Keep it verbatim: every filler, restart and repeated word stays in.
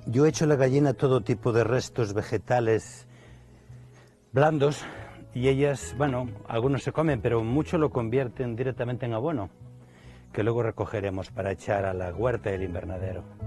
Yo he hecho a la gallina todo tipo de restos vegetales blandos y ellas, bueno, algunos se comen, pero muchos lo convierten directamente en abono, que luego recogeremos para echar a la huerta del invernadero.